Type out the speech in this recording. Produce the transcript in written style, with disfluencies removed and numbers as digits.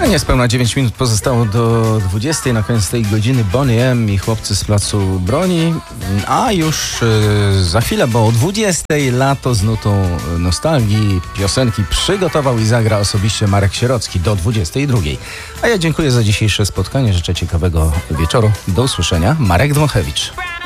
Niespełna 9 minut pozostało do 20. Na koniec tej godziny Boney M i chłopcy z Placu Broni. A już za chwilę, bo o 20. lato z nutą nostalgii piosenki przygotował i zagra osobiście Marek Sierocki do 22. A ja dziękuję za dzisiejsze spotkanie. Życzę ciekawego wieczoru. Do usłyszenia. Marek Dwąchewicz.